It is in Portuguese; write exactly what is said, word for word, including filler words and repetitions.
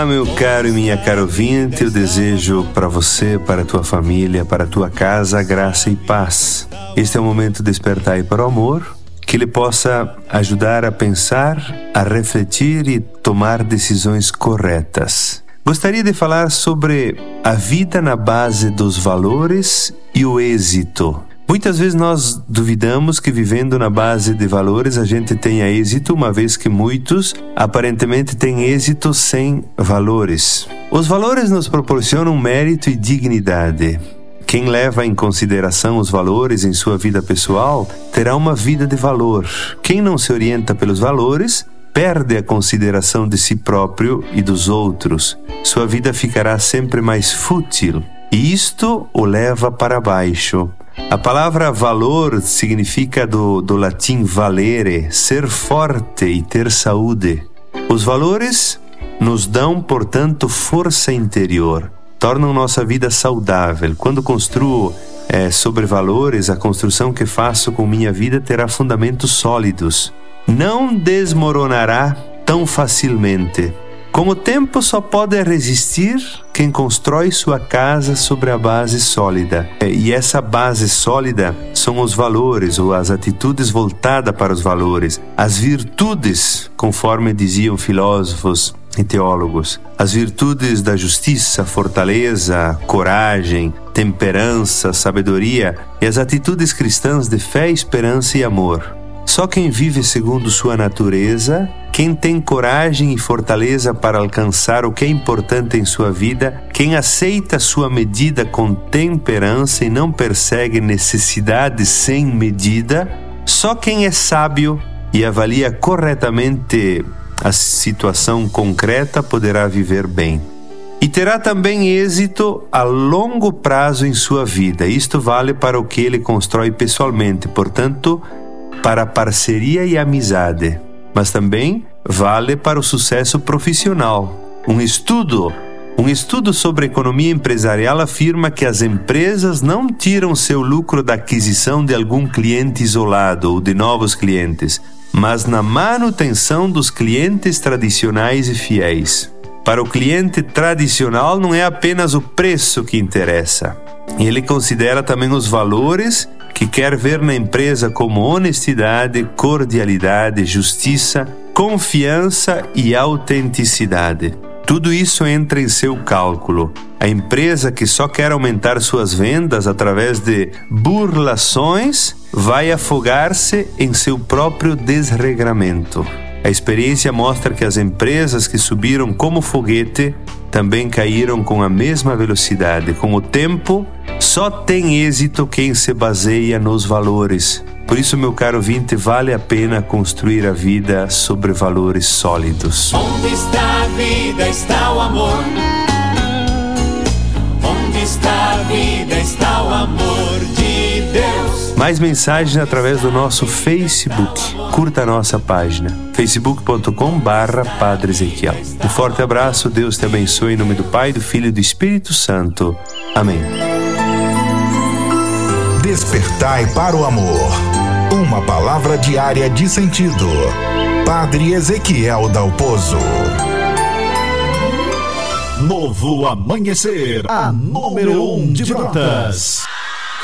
Meu caro e minha cara ouvinte, eu desejo para você, para a tua família, para a tua casa, graça e paz. Este é o momento de despertar para o amor, que ele possa ajudar a pensar, a refletir e tomar decisões corretas. Gostaria de falar sobre a vida na base dos valores e o êxito. Muitas vezes nós duvidamos que vivendo na base de valores a gente tenha êxito, uma vez que muitos aparentemente têm êxito sem valores. Os valores nos proporcionam mérito e dignidade. Quem leva em consideração os valores em sua vida pessoal terá uma vida de valor. Quem não se orienta pelos valores perde a consideração de si próprio e dos outros. Sua vida ficará sempre mais fútil e isto o leva para baixo. A palavra valor significa do, do latim valere, ser forte e ter saúde. Os valores nos dão, portanto, força interior, tornam nossa vida saudável. Quando construo é, sobre valores, a construção que faço com minha vida terá fundamentos sólidos. Não desmoronará tão facilmente. Com o tempo só pode resistir quem constrói sua casa sobre a base sólida. E essa base sólida são os valores ou as atitudes voltadas para os valores, as virtudes, conforme diziam filósofos e teólogos, as virtudes da justiça, fortaleza, coragem, temperança, sabedoria e as atitudes cristãs de fé, esperança e amor. Só quem vive segundo sua natureza, quem tem coragem e fortaleza para alcançar o que é importante em sua vida, quem aceita sua medida com temperança e não persegue necessidades sem medida, só quem é sábio e avalia corretamente a situação concreta poderá viver bem. E terá também êxito a longo prazo em sua vida. Isto vale para o que ele constrói pessoalmente, portanto, para a parceria e amizade, mas também vale para o sucesso profissional. Um estudo, um estudo sobre economia empresarial afirma que as empresas não tiram seu lucro da aquisição de algum cliente isolado ou de novos clientes, mas na manutenção dos clientes tradicionais e fiéis. Para o cliente tradicional não é apenas o preço que interessa. Ele considera também os valores que quer ver na empresa, como honestidade, cordialidade, justiça, confiança e autenticidade. Tudo isso entra em seu cálculo. A empresa que só quer aumentar suas vendas através de burlações vai afogar-se em seu próprio desregramento. A experiência mostra que as empresas que subiram como foguete também caíram com a mesma velocidade. Com o tempo, só tem êxito quem se baseia nos valores. Por isso, meu caro ouvinte, vale a pena construir a vida sobre valores sólidos. Onde está a vida, está o amor. Onde está a vida, está o amor de Deus. Mais mensagens através do nosso Facebook. Curta a nossa página, facebook ponto com barra Padre Ezequiel. Um forte abraço, Deus te abençoe em nome do Pai, do Filho e do Espírito Santo. Amém. Despertai para o amor. Uma palavra diária de sentido. Padre Ezequiel Dalpozo. Novo Amanhecer, a número um de Brotas.